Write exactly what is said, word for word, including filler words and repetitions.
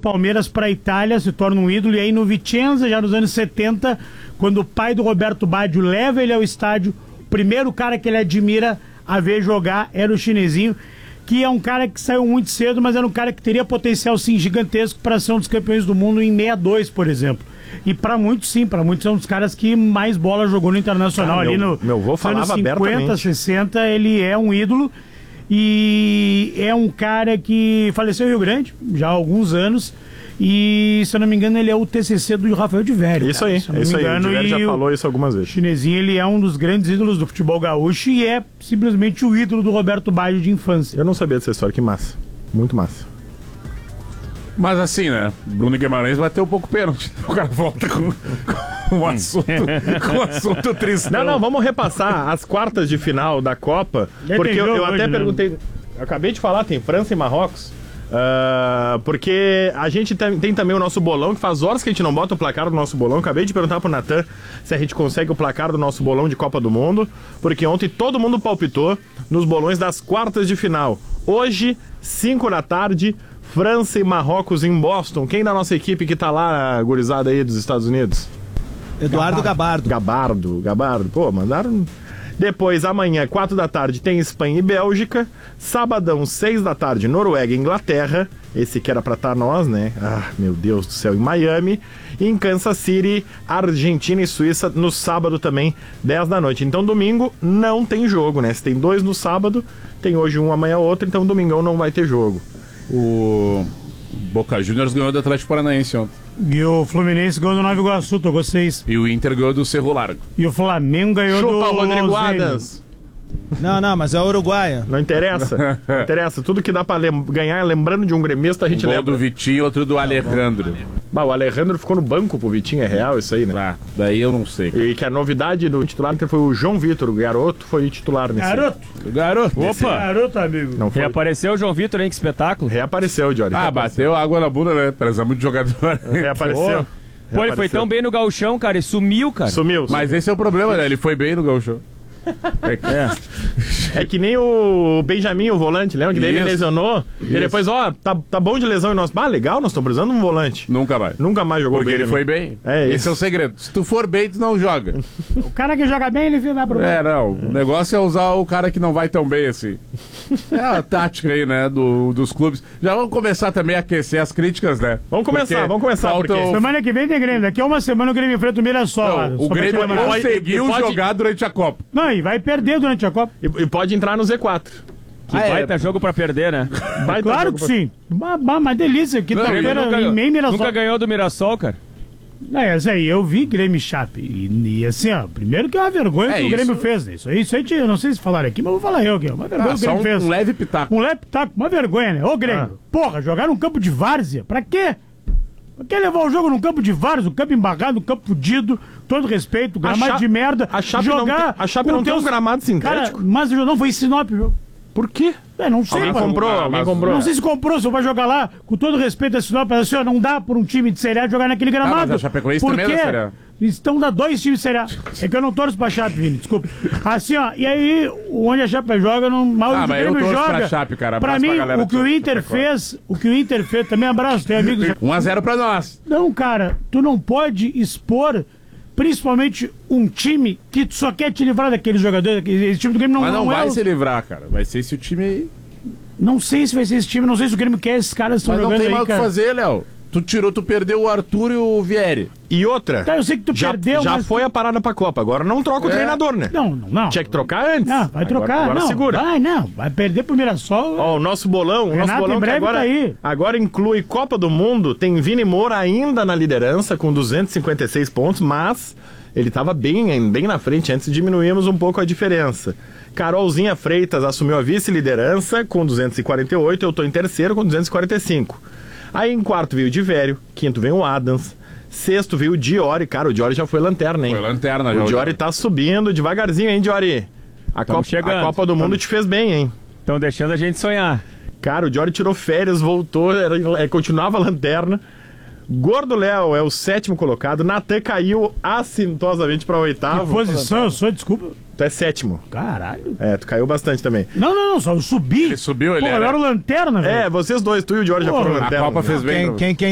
Palmeiras para a Itália, se torna um ídolo, e aí no Vicenza, já nos anos setenta, quando o pai do Roberto Baggio leva ele ao estádio, o primeiro cara que ele admira a ver jogar era o chinesinho, que é um cara que saiu muito cedo, mas era um cara que teria potencial sim gigantesco para ser um dos campeões do mundo em sessenta e dois, por exemplo. E para muitos sim, para muitos é um dos caras que mais bola jogou no Internacional. Ah, ali meu, no meu avô falava anos cinquenta, abertamente. sessenta, ele é um ídolo e é um cara que faleceu em Rio Grande já há alguns anos. E, se eu não me engano, ele é o T C C do Rafael de Vério. Isso cara. aí, Se eu não isso me aí. engano, O de Vério já e falou isso algumas vezes. O chinesinho, ele é um dos grandes ídolos do futebol gaúcho e é simplesmente o ídolo do Roberto Baggio de infância. Eu não sabia dessa história, que massa. Muito massa. Mas assim, né? Bruno Guimarães bateu um pouco pênalti. O cara volta com, com um assunto, com um assunto triste. Não, não, vamos repassar as quartas de final da Copa. Já Porque tem eu, jogo eu até hoje, né? perguntei. Eu acabei de falar, tem França e Marrocos. Uh, porque a gente tem, tem também o nosso bolão, que faz horas que a gente não bota o placar do nosso bolão. Acabei de perguntar pro Natan se a gente consegue o placar do nosso bolão de Copa do Mundo, porque ontem todo mundo palpitou nos bolões das quartas de final. Hoje, cinco da tarde, França e Marrocos em Boston. Quem da nossa equipe que tá lá, gurizada aí dos Estados Unidos? Eduardo Gabardo. Gabardo, Gabardo. Pô, mandaram... Depois, amanhã, quatro da tarde, tem Espanha e Bélgica. Sabadão, seis da tarde, Noruega e Inglaterra. Esse que era pra estar nós, né? Ah, meu Deus do céu, em Miami. E em Kansas City, Argentina e Suíça, no sábado também, dez da noite. Então, domingo não tem jogo, né? Se tem dois no sábado, tem hoje um, amanhã outro. Então, domingão não vai ter jogo. O Boca Juniors ganhou do Atlético Paranaense ontem. E o Fluminense ganhou do Nova Iguaçu, tocou seis. E o Inter ganhou do Cerro Largo. E o Flamengo ganhou Chupa do o Rodrigo Lausanne. Adams. Não, não, mas é o Uruguaia. Não interessa. Não interessa. Tudo que dá pra lem- ganhar, lembrando de um gremista, a gente Um gol lembra. do Vitinho e outro do Alejandro. Bah, o Alejandro ficou no banco pro Vitinho, é real isso aí, né? Ah, daí eu não sei. E que a novidade do titular foi o João Vitor, o garoto, foi titular nesse. Garoto, Garoto. Opa! garoto, amigo. Não foi. Reapareceu o João Vitor, hein? Que espetáculo. Reapareceu, Johnny. Ah, bateu água na bunda, né? Precisamos de jogador. Reapareceu. Pô, ele foi tão bem no gauchão, cara, e sumiu, cara. Sumiu. Mas esse é o problema, né? Ele foi bem no gauchão. É. É que nem o Benjamin, o volante, lembra? Que daí ele Isso. lesionou. Isso. E depois, ó, tá, tá bom de lesão e nós. Ah, legal, nós estamos precisando de um volante. Nunca mais. Nunca mais jogou Porque bem. ele foi bem. É Esse isso. é o segredo. Se tu for bem, tu não joga. O cara que joga bem, ele vai pro É, não. O negócio é usar o cara que não vai tão bem assim. É a tática aí, né, do, dos clubes. Já vamos começar também a aquecer as críticas, né? Vamos começar, Porque vamos começar, falta porque- o- Semana que vem tem Grêmio. Daqui a uma semana o Grêmio enfrenta o Mirassol. lá, Não, só o pra te Grêmio lembrar. conseguiu pode- jogar durante a Copa. Não, e vai perder durante a Copa. E, e pode entrar no Z quatro. Que Ah, é. baita jogo pra perder, né? Vai Claro que sim. Bah, bah, mas delícia. Ele Quinta-feira nunca, em meio Mirassol. nunca ganhou do Mirassol, cara. Não, essa aí, eu vi Grêmio e Chape. E, e assim, ó, primeiro que é uma vergonha É que o isso. Grêmio fez. Né? Isso aí, isso aí, eu não sei se falaram aqui, mas eu vou falar eu aqui. Uma vergonha Ah, que o só Grêmio um, fez. um leve pitaco. Um laptop, uma vergonha, né? Ô, Grêmio, Ah. porra, jogar num campo de várzea, pra quê? Pra que levar o jogo num campo de várzea, um campo embargado, um campo fudido, todo respeito, gramado Cha- de merda. a Chape jogar não tem- a Chape com não tem um teus- gramado sintético? Cara, mas o jogo não foi em Sinop, viu? Por quê? É, não sei, Alguém mano. comprou, Ah, alguém mas- comprou. Não sei se comprou, se vai jogar lá, com todo respeito a Sinop, mas assim, ó, não dá por um time de Série A jogar naquele gramado. mas a Chapecoense Por também é da quê? Série A. Estão da dois times de Série A. É que eu não torço pra Chape, Vini, desculpa. Assim, ó, e aí, onde a Chape joga, não, mal Ah, o mas eu Grêmio torço joga. pra Chape, cara. Pra Abraço mim, pra galera o que o do Inter Chapecó. fez, o que o Inter fez, também abraço, tem amigos. um a zero pra nós. Não, cara, tu não pode expor, principalmente um time que só quer te livrar daqueles jogadores. Esse time do Grêmio não, Mas não não é vai o- se livrar, cara. Vai ser esse o time aí. Não sei se vai ser esse time, não sei se o Grêmio quer esses caras que estão Mas não jogando tem aí, mais o que cara. fazer, Léo. Tu tirou, tu perdeu o Arthur e o Vieri. E outra, Tá, eu sei que tu já, perdeu, já mas... foi a parada pra Copa. Agora não troca o É. treinador, né? Não, não, não. Tinha que trocar antes. Não, vai trocar, Agora, agora não. segura. Vai, não. Vai perder pro Mirassol. Ó, o nosso bolão, o Renato, nosso bolão em que breve agora, tá aí. agora inclui Copa do Mundo, tem Vini Moura ainda na liderança com duzentos e cinquenta e seis pontos, mas ele estava bem, bem na frente, antes diminuímos um pouco a diferença. Carolzinha Freitas assumiu a vice-liderança com duzentos e quarenta e oito, eu tô em terceiro com duzentos e quarenta e cinco. Aí em quarto veio o Divério, quinto veio o Adams, sexto veio o Diori, cara, o Diori já foi lanterna, hein? Foi lanterna, já. O Diori tá subindo devagarzinho, hein, Diori? A Copa, chegando. a Copa do Mundo te fez bem, hein? Estão deixando a gente sonhar. Cara, o Diori tirou férias, voltou, era, é, continuava a lanterna. Gordo Léo é o sétimo colocado. Natan caiu assintosamente para o Que oitavo. posição eu sou, desculpa. Tu é sétimo. Caralho. É, tu caiu bastante também. Não, não, não, só eu subi. Ele subiu, ele Pô, eu era- era o lanterna, velho. É, vocês dois, tu e o Diori já Porra, foram A lanterna. Copa fez bem. Quem, pra- quem, quem